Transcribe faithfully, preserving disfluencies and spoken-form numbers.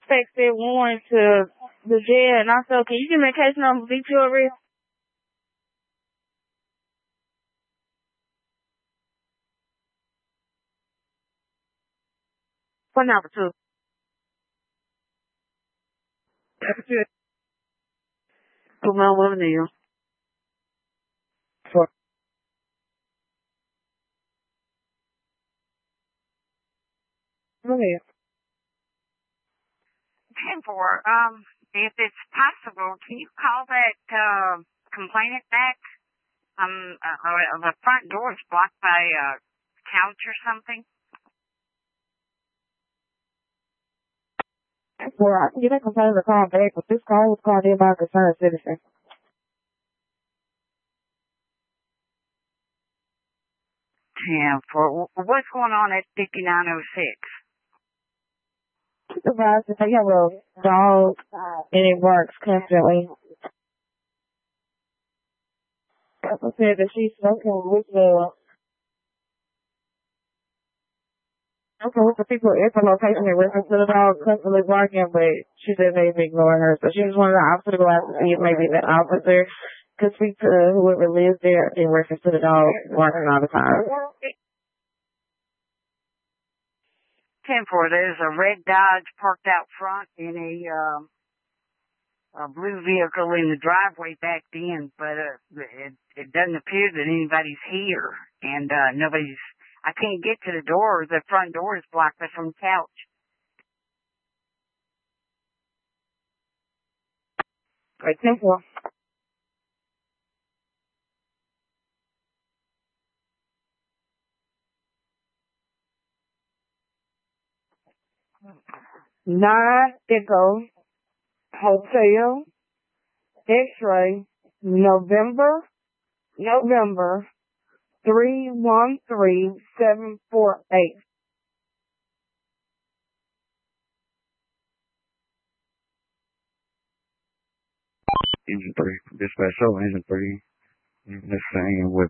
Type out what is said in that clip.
texted Warren to the jail, and I said, can you give me a case number Victoria? What number two? That's it. Come on, woman, Neil. For okay. ten four, um, if it's possible, can you call that uh, complainant back? Um, uh, uh, the front door is blocked by a couch or something. Well, I can get that complainant to call back, but this call was called in by a concerned citizen. ten four, what's going on at fifty-nine oh six? Supervisor, they have a dog, and it barks constantly. I said that she's smoking with the smoking with the people at the location in reference to the dog constantly barking, but she said they've ignored her. So she just wanted the officer to go out and see if maybe the officer could speak to whoever lives there in reference to the dog barking all the time. ten four, there's a red Dodge parked out front in a, um, a blue vehicle in the driveway backed in, but uh, it, it doesn't appear that anybody's here, and uh, nobody's. I can't get to the door. The front door is blocked from the couch. Right, ten four. Nine Echo Hotel X-ray November November three one three seven four eight. Engine three, dispatch, show engine three. The same with